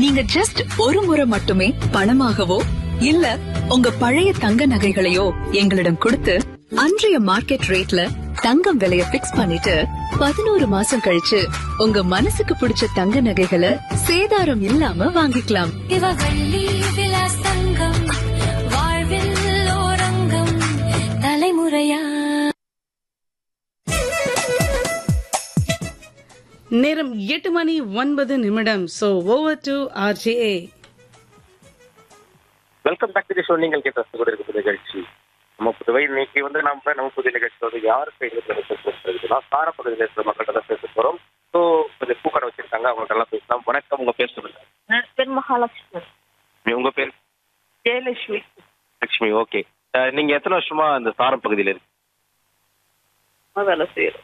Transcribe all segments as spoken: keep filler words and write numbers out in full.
நீங்க ஜஸ்ட் ஒரு முறை மட்டுமே பணமாகவோ இல்ல உங்க பழைய தங்க நகைகளையோ எங்களிடம் கொடுத்து அன்றைய மார்க்கெட் ரேட்ல தங்கம் விலைய பிக்ஸ் பண்ணிட்டு பதினோரு மாசம் கழிச்சு உங்க மனசுக்கு பிடிச்ச தங்க நகைகளை சேதாரம் இல்லாம வாங்கிக்கலாம். சிவவள்ளி விலாஸ் தங்கம், வாழ்வில் ஓரங்கம், தலைமுறையா. நேரம் எட்டு மணி ஒன்பது நிமிடம். So over to RJ. Welcome back to the show. நீங்கள் கேட்ட கூட இருக்க நிகழ்ச்சி நம்ம புதுவை. இன்னைக்கு வந்து நம்ம நம்ம புதிய நிகழ்ச்சி வந்து யாருக்கு எங்களுக்கு சார பகுதியில் இருக்கிற மக்கள்கிட்ட பேச போறோம். ஸோ கொஞ்சம் பூக்கடை வச்சிருக்காங்க, அவங்கள்ட்ட எல்லாம் பேசலாம். வணக்கம், உங்க பேர் சொல்லுங்க. பேர் மகாலட்சுமி. உங்க பேர்? ஜெயலட்சுமி. லட்சுமி, ஓகே. நீங்க எத்தனை வருஷமா இந்த சாரம் பகுதியில இருக்கு வேலை செய்யறோம்?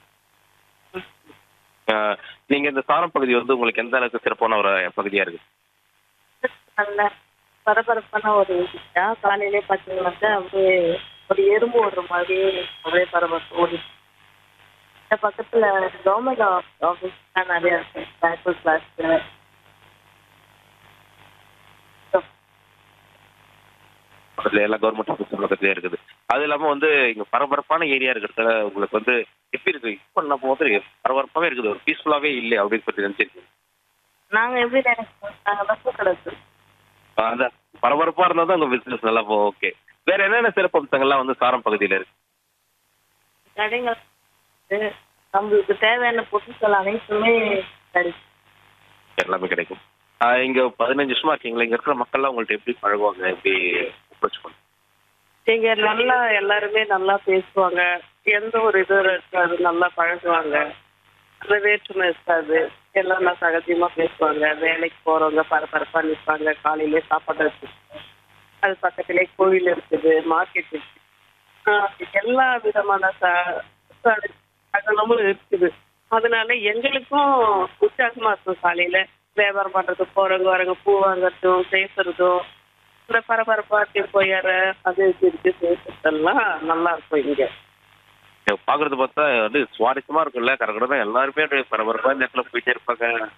நீங்க இந்த சாரம் பகுதி வந்து உங்களுக்கு எந்த அளவுக்கு சிறப்பான ஒரு பகுதியா இருக்கு? நல்ல பரபரப்பான ஒரு விஷயம். காலையிலே பார்த்தீங்கன்னாக்கா அப்படியே ஒரு எறும்பு ஓடுற மாதிரி அப்படியே பரபரப்பு ஓடி. இந்த பக்கத்துல கவர்மெண்ட் ஆஃபீஸ் தான் நிறைய இருக்கு. பேங்க் கிளாஸ் பக்கத்துல எல்லாம் கவர்மெண்ட் ஆஃபீஸ் பக்கத்துலயே இருக்குது. அது இல்லாம வந்து இங்க பரபரப்பான ஏரியா இருக்கிறதுல உங்களுக்கு வந்து எப்படி இருக்கு? இப்போ நம்ம வந்து பரபரப்பாவே இருக்குது, ஒரு பீஸ்ஃபுல்லாவே இல்லை அப்படின்னு சொல்லி நினைச்சிருக்கீங்க? நாங்க எப்படி நினைக்கிறோம், நாங்க பஸ் கிடக்கு அந்த பரபரப்பா இருந்தா தான் உங்க பிசினஸ் நல்லா போ. ஓகே, வேற என்னென்ன சிறப்பு அம்சங்கள்லாம் வந்து சாரம் பகுதியில இருக்கு? கடைகள் நம்மளுக்கு தேவையான பொருட்கள் அனைத்துமே கிடைக்கும். எல்லாமே கிடைக்கும். இங்க பதினஞ்சு வருஷமா இருக்கீங்களா? இங்க இருக்கிற மக்கள்லாம் உங்கள்ட்ட எப்படி பழகுவாங்க, எப்படி அப்ரோச் பண்ணுவாங்க? இங்க நல்லா எல்லாருமே நல்லா பேசுவாங்க. எந்த ஒரு இது இருக்காது, நல்லா பழகுவாங்க. அந்த வேற்றுமை இருக்காது. எல்லாம் நல்லா சகஜமா பேசுவாங்க. வேலைக்கு போறவங்க பரபரப்பா நிற்பாங்க. காலையிலே சாப்பாடு வச்சுருக்கோம். அது பக்கத்திலே கோயில் இருக்குது, மார்க்கெட் இருக்கு, எல்லா விதமான சகலமும் இருக்குது. அதனால எங்களுக்கும் உற்சாகமா இருக்கும். காலையில வியாபாரம் பண்றது, போறவங்க வரவங்க பூ வாங்கறதும் பேசுறதும், இந்த பரபரப்பா போயிற அது இருக்கு பேசுறதெல்லாம் நல்லா இருக்கும். இங்க பாக்குறது பார்த்தா வந்து சுவாரஸ்யமா இருக்கும்ல. கரெக்டாக எல்லாருமே பரபரப்பா இந்த இடத்துல போயிட்டே இருப்பாங்க.